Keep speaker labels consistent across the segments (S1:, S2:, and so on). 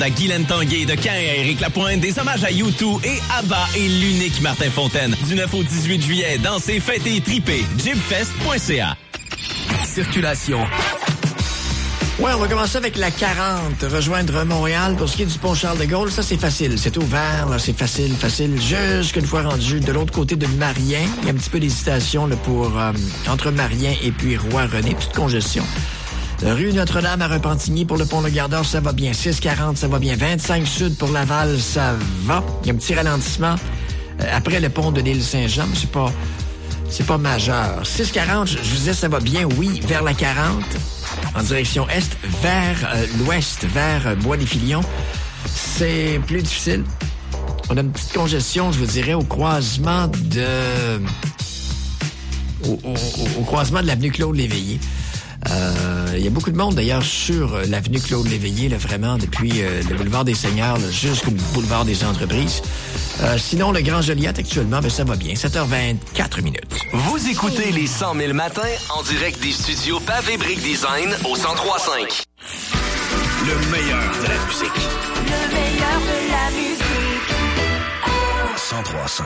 S1: À Guylaine Tanguay de Caen à Éric Lapointe, des hommages à U2 et ABBA et l'unique Martin Fontaine. Du 9 au 18 juillet, dansez, fêtez et tripez. Jibfest.ca. Circulation.
S2: Ouais, on va commencer avec la 40. Rejoindre Montréal. Pour ce qui est du pont Charles-de-Gaulle, ça, c'est facile. C'est ouvert, là, c'est facile. Jusqu'une fois rendu de l'autre côté de Marien. Il y a un petit peu d'hésitation là, pour entre Marien et puis Roi-René. Petite congestion. Rue Notre-Dame à Repentigny pour le pont Le Gardeur, ça va bien. 640, ça va bien. 25 Sud pour Laval, ça va. Il y a un petit ralentissement après le pont de l'île Saint-Jean, mais c'est pas majeur. 640, je vous disais, ça va bien, oui, vers la 40, en direction est, vers l'ouest, vers Bois-des-Filions. C'est plus difficile. On a une petite congestion, je vous dirais, au croisement de l'avenue Claude-Léveillé. Il y a beaucoup de monde, d'ailleurs, sur l'avenue Claude-Léveillé, là, vraiment, depuis le boulevard des Seigneurs là, jusqu'au boulevard des Entreprises. Sinon, le Grand Joliette, actuellement, ça va bien. 7h24 minutes.
S3: Vous écoutez les 100 000 matins en direct des studios Pavé Brick Design au 103.5.
S4: Le meilleur de la musique.
S5: Le meilleur de la musique.
S4: 103.5.
S5: 100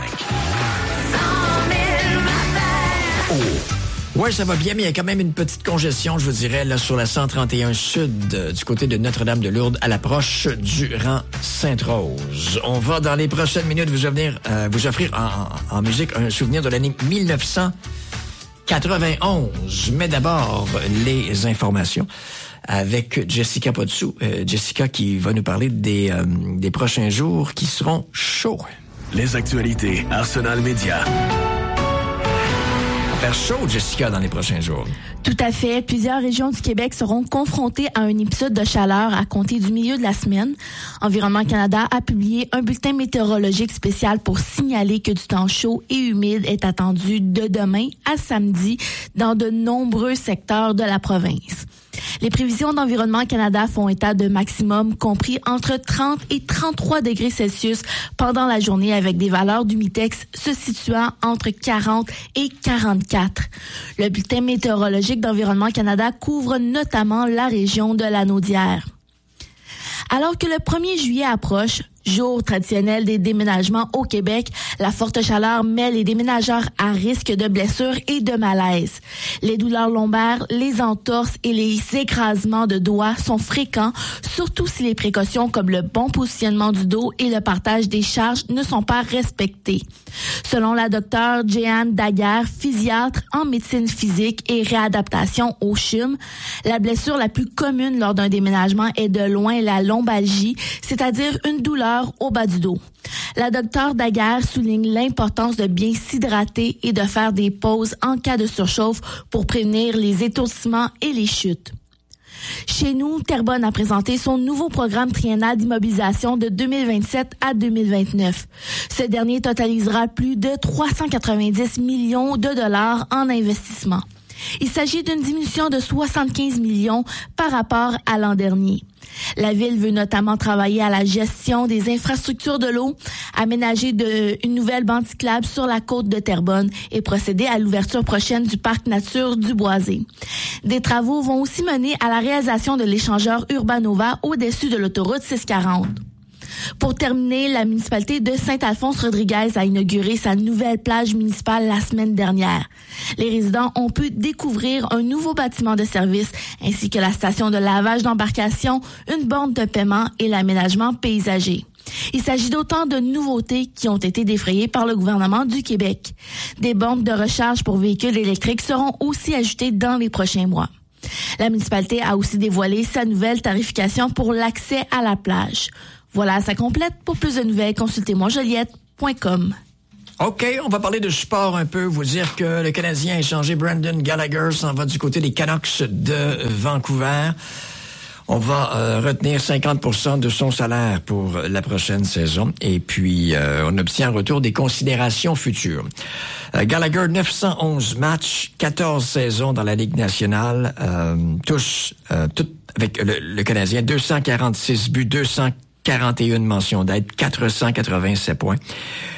S5: 000 matins.
S2: Oh! Oui, ça va bien, mais il y a quand même une petite congestion, je vous dirais, là, sur la 131 Sud, du côté de Notre-Dame-de-Lourdes, à l'approche du rang Sainte-Rose. On va, dans les prochaines minutes, vous offrir en musique un souvenir de l'année 1991. Mais d'abord, les informations avec Jessica Potsou. Jessica qui va nous parler des prochains jours qui seront chauds.
S4: Les actualités Arsenal Média.
S2: Faire chaud, Jessica, dans les prochains jours.
S6: Tout à fait. Plusieurs régions du Québec seront confrontées à un épisode de chaleur à compter du milieu de la semaine. Environnement Canada a publié un bulletin météorologique spécial pour signaler que du temps chaud et humide est attendu de demain à samedi dans de nombreux secteurs de la province. Les prévisions d'Environnement Canada font état de maximum compris entre 30 et 33 degrés Celsius pendant la journée avec des valeurs d'humitex se situant entre 40 et 44. Le bulletin météorologique d'Environnement Canada couvre notamment la région de la Naudière. Alors que le 1er juillet approche, jour traditionnel des déménagements au Québec, la forte chaleur met les déménageurs à risque de blessures et de malaise. Les douleurs lombaires, les entorses et les écrasements de doigts sont fréquents, surtout si les précautions comme le bon positionnement du dos et le partage des charges ne sont pas respectées. Selon la docteure Jeanne Daguerre, physiatre en médecine physique et réadaptation au CHUM, la blessure la plus commune lors d'un déménagement est de loin la lombalgie, c'est-à-dire une douleur au bas du dos. La docteure Daguerre souligne l'importance de bien s'hydrater et de faire des pauses en cas de surchauffe pour prévenir les étourdissements et les chutes. Chez nous, Terrebonne a présenté son nouveau programme triennal d'immobilisation de 2027 à 2029. Ce dernier totalisera plus de 390 millions de dollars en investissement. Il s'agit d'une diminution de 75 millions par rapport à l'an dernier. La Ville veut notamment travailler à la gestion des infrastructures de l'eau, aménager une nouvelle bande cyclable sur la côte de Terrebonne et procéder à l'ouverture prochaine du parc nature du Boisé. Des travaux vont aussi mener à la réalisation de l'échangeur Urbanova au-dessus de l'autoroute 640. Pour terminer, la municipalité de Saint-Alphonse-Rodriguez a inauguré sa nouvelle plage municipale la semaine dernière. Les résidents ont pu découvrir un nouveau bâtiment de service ainsi que la station de lavage d'embarcation, une borne de paiement et l'aménagement paysager. Il s'agit d'autant de nouveautés qui ont été défrayées par le gouvernement du Québec. Des bornes de recharge pour véhicules électriques seront aussi ajoutées dans les prochains mois. La municipalité a aussi dévoilé sa nouvelle tarification pour l'accès à la plage. Voilà, ça complète. Pour plus de nouvelles, consultez monjoliette.com.
S2: OK, on va parler de sport un peu. Vous dire que le Canadien a échangé Brendan Gallagher, s'en va du côté des Canucks de Vancouver. On va retenir 50% de son salaire pour la prochaine saison. Et puis, on obtient en retour des considérations futures. Gallagher, 911 matchs, 14 saisons dans la Ligue nationale. Tous, tout avec le Canadien, 246 buts, 241 mentions d'aide, 487 points.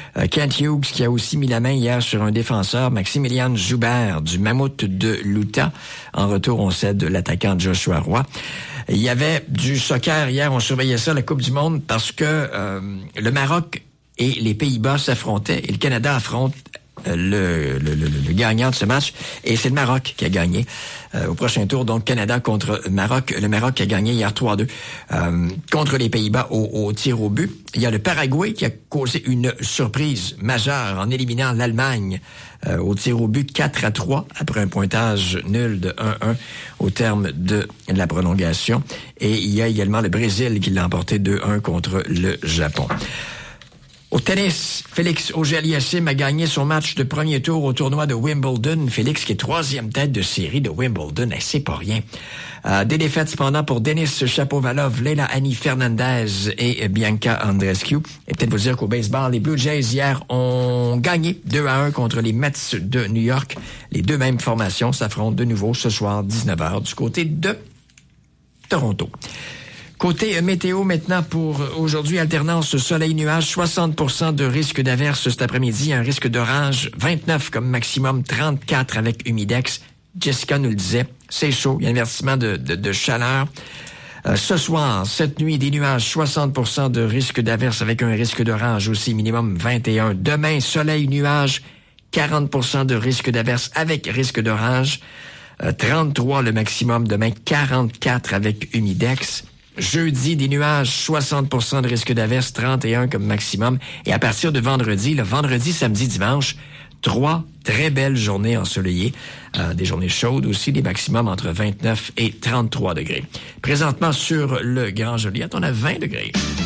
S2: Kent Hughes qui a aussi mis la main hier sur un défenseur, Maximilian Joubert du Mammouth de l'Utah. En retour, on cède l'attaquant Joshua Roy. Il y avait du soccer hier, on surveillait ça, la Coupe du Monde, parce que le Maroc et les Pays-Bas s'affrontaient et le Canada affronte le gagnant de ce match, et c'est le Maroc qui a gagné au prochain tour. Donc Canada contre Maroc. Le Maroc a gagné hier 3-2 contre les Pays-Bas au tir au but. Il y a le Paraguay qui a causé une surprise majeure en éliminant l'Allemagne au tir au but 4-3 après un pointage nul de 1-1 au terme de la prolongation. Et il y a également le Brésil qui l'a emporté 2-1 contre le Japon. Au tennis, Félix Auger-Aliassime a gagné son match de premier tour au tournoi de Wimbledon. Félix qui est 3e tête de série de Wimbledon, c'est pas rien. Des défaites cependant pour Denis Shapovalov, Leila Annie Fernandez et Bianca Andreescu. Et peut-être vous dire qu'au baseball, les Blue Jays hier ont gagné 2-1 contre les Mets de New York. Les deux mêmes formations s'affrontent de nouveau ce soir 19h du côté de Toronto. Côté météo maintenant pour aujourd'hui, alternance soleil-nuage, 60% de risque d'averse cet après-midi, un risque d'orage, 29 comme maximum, 34 avec humidex. Jessica nous le disait, c'est chaud, il y a un avertissement de chaleur. Ce soir, cette nuit, des nuages, 60% de risque d'averse avec un risque d'orage aussi, minimum 21. Demain, soleil-nuage, 40% de risque d'averse avec risque d'orage, 33 le maximum, demain 44 avec humidex. Jeudi, des nuages, 60% de risque d'averse, 31 comme maximum. Et à partir de vendredi, samedi, dimanche, 3 très belles journées ensoleillées. Des journées chaudes aussi, des maximums entre 29 et 33 degrés. Présentement sur le Grand Joliette, on a 20 degrés.